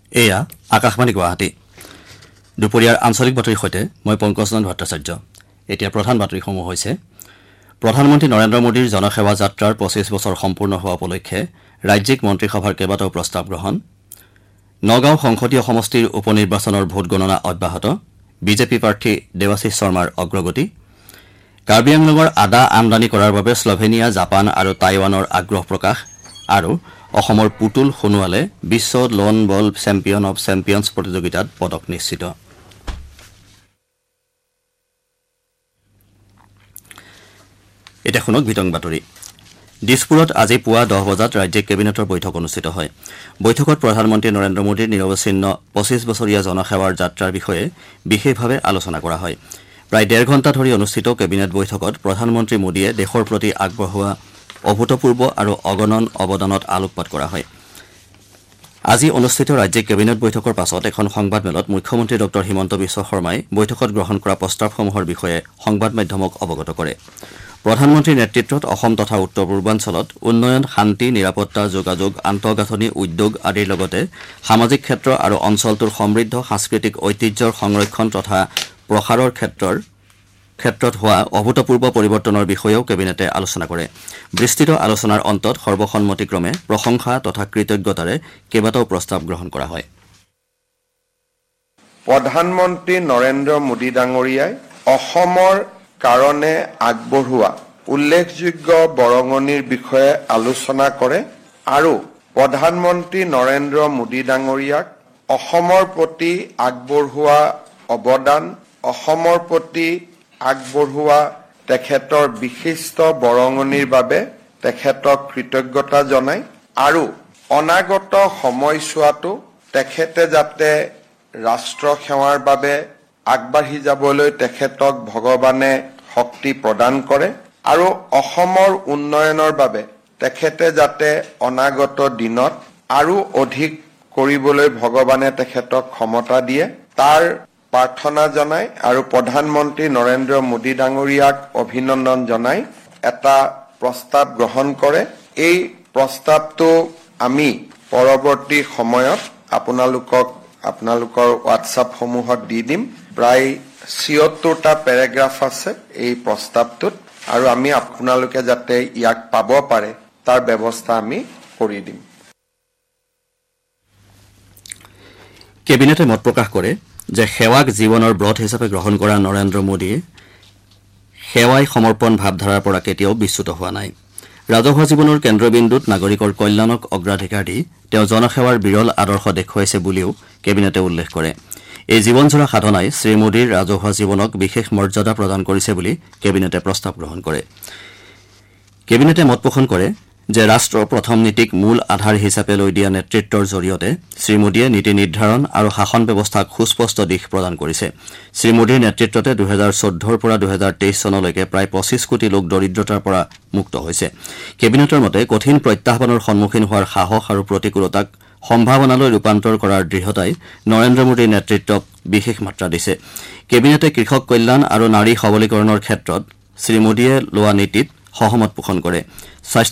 এয়া আকাশবাণী গুৱাহাটী দুপৰীয়াৰ আঞ্চলিক বাতৰিৰ সৈতে মই পংকজনন্দ ভট্টাচাৰ্য এতিয়া প্ৰধান বাতৰিসমূহ হৈছে প্ৰধানমন্ত্ৰী নৰেন্দ্ৰ মোদীৰ জনসেৱা যাত্ৰাৰ ২৫ বছৰ সম্পূৰ্ণ হোৱা উপলক্ষে ৰাজ্যিক মন্ত্ৰীসভাৰ কেইবাটাও প্ৰস্তাৱ গ্ৰহণ নগাঁও সংসদীয় সমষ্টিৰ উপ নিৰ্বাচনৰ ভোট গণনা অব্যাহত বিজেপি প্ৰাৰ্থী দেৱাশিষ শৰ্মাৰ অগ্ৰগতি কাৰ্বি আংলঙৰ আদা আমদানি কৰাৰ বাবে স্লোভেনিয়া জাপান আৰু টাইৱানৰ আগ্ৰহ প্ৰকাশ আৰু অসমৰ পুতুল সোণোৱালে বিশ্ব lawn ball champion of champions প্ৰতিযোগিতাত পদক নিশ্চিত এতিয়া শুনক বিতং বাতৰি দিছপুৰত আজি পুৱা 10 বজাত ৰাজ্যিক কেবিনেটৰ বৈঠক অনুষ্ঠিত হয় বৈঠকত প্ৰধানমন্ত্ৰী নৰেন্দ্ৰ মোদীৰ নিৰৱচ্ছিন্ন 25 বছৰীয়া জনসেৱাৰ যাত্ৰাৰ বিষয়ে বিশেষভাৱে আলোচনা কৰা হয় প্ৰায় 1.5 ঘণ্টা ধৰি অনুষ্ঠিত কেবিনেট বৈঠকত প্ৰধানমন্ত্ৰী মোদীয়ে দেশৰ প্ৰতি আগবঢ়োৱা অভূতপূৰ্ব আৰু অগণন অৱদানত আলোকপাত কৰা হয় আজি অনুষ্ঠিত ৰাজ্যিক কেবিনেট বৈঠকৰ পাছত এখন সংবাদমেলত মুখ্যমন্ত্ৰী ডঃ হিমন্ত বিশ্ব শৰ্মাই বৈঠকত গ্ৰহণ কৰা প্ৰস্তাৱসমূহৰ বিষয়ে সংবাদ মাধ্যমক অৱগত কৰে প্ৰধানমন্ত্ৰীৰ নেতৃত্বত অসম তথা উত্তৰ পূৰ্বাঞ্চলত উন্নয়ন শান্তি নিৰাপত্তা যোগাযোগ আন্তঃগাঁথনি উদ্যোগ আদিৰ লগতে সামাজিক ক্ষেত্ৰ আৰু অঞ্চলটোৰ সমৃদ্ধ সাংস্কৃতিক ঐতিহ্যৰ সংৰক্ষণ তথা প্ৰসাৰৰ ক্ষেত্ৰত হোৱা অভূতপূৰ্ব পৰিৱৰ্তনৰ বিষয়েও কেবিনেটে আলোচনা কৰে বিস্তৃত আলোচনাৰ অন্তত সৰ্বসন্মতিক্ৰমে প্ৰশংসা তথা কৃতজ্ঞতাৰে কেইবাটাও প্ৰস্তাৱ গ্ৰহণ কৰা হয় প্ৰধানমন্ত্ৰী নৰেন্দ্ৰ মোদী ডাঙৰীয়াই অসমৰ কাৰণে আগবঢ়োৱা উল্লেখযোগ্য বৰঙণিৰ বিষয়ে আলোচনা কৰে আৰু প্ৰধানমন্ত্ৰী নৰেন্দ্ৰ মোদী ডাঙৰীয়াক অসমৰ প্ৰতি আগবঢ়োৱা অৱদান অসমৰ প্ৰতি আগবঢ়োৱা তেখেতৰ বিশিষ্ট বৰঙণিৰ বাবে তেখেতক কৃতজ্ঞতা জনাই আৰু অনাগত সময়ছোৱাতো তেখেতে যাতে ৰাষ্ট্ৰ সেৱাৰ বাবে আগবাঢ়ি যাবলৈ তেখেতক ভগৱানে শক্তি প্ৰদান কৰে আৰু অসমৰ উন্নয়নৰ বাবে তেখেতে যাতে অনাগত দিনত আৰু অধিক কৰিবলৈ ভগৱানে তেখেতক ক্ষমতা দিয়ে তাৰ প্ৰাৰ্থনা জনাই আৰু প্ৰধানমন্ত্ৰী নৰেন্দ্ৰ মোদী ডাঙৰীয়াক অভিনন্দন জনাই এটা প্ৰস্তাৱ গ্ৰহণ কৰে এই প্ৰস্তাৱটো আমি পৰৱৰ্তী সময়ত আপোনালোকৰ হোৱাটছআপ সমূহত দি দিম প্ৰায় ৭৬টা পেৰাগ্ৰাফ আছে এই প্ৰস্তাৱটোত আৰু আমি আপোনালোকে যাতে ইয়াক পাব পাৰে তাৰ ব্যৱস্থা আমি কৰি দিম কেবিনেটে মত প্ৰকাশ কৰে যে সেৱাক জীৱনৰ ব্ৰত হিচাপে গ্ৰহণ কৰা নৰেন্দ্ৰ মোদীয়ে সেৱাই সমৰ্পণ ভাৱধাৰাৰ পৰা কেতিয়াও বিচ্যুত হোৱা নাই ৰাজহুৱা জীৱনৰ কেন্দ্ৰবিন্দুত নাগৰিকৰ কল্যাণক অগ্ৰাধিকাৰ দি তেওঁ জনসেৱাৰ বিৰল আদৰ্শ দেখুৱাইছে বুলিও কেবিনেটে উল্লেখ কৰে এই জীৱনজোৰা সাধনাই শ্ৰী মোদীৰ ৰাজহুৱা জীৱনক বিশেষ মৰ্যাদা প্ৰদান কৰিছে বুলি কেবিনেটে প্ৰস্তাৱ গ্ৰহণ কৰে কেবিনেটে মত পোষণ কৰে যে ৰাষ্ট্ৰৰ প্ৰথম নীতিক মূল আধাৰ হিচাপে লৈ দিয়া নেতৃত্বৰ জৰিয়তে শ্ৰীমোদীয়ে নীতি নিৰ্ধাৰণ আৰু শাসন ব্যৱস্থাক সুস্পষ্ট দিশ প্ৰদান কৰিছে শ্ৰীমোদীৰ নেতৃত্বতে 2014ৰ পৰা 2023 চনলৈকে প্ৰায় 25 কোটি লোক দৰিদ্ৰতাৰ পৰা মুক্ত হৈছে কেবিনেটৰ মতে কঠিন প্ৰত্যাহ্বানৰ সন্মুখীন হোৱাৰ সাহস আৰু প্ৰতিকূলতাক সম্ভাৱনালৈ ৰূপান্তৰ কৰাৰ দৃঢ়তাই নৰেন্দ্ৰ মোদীৰ নেতৃত্বক বিশেষ মাত্ৰা দিছে কেবিনেটে কৃষক কল্যাণ আৰু নাৰী সবলীকৰণৰ ক্ষেত্ৰত শ্ৰীমোদীয়ে লোৱা নীতিত সহমত পোষণ কৰে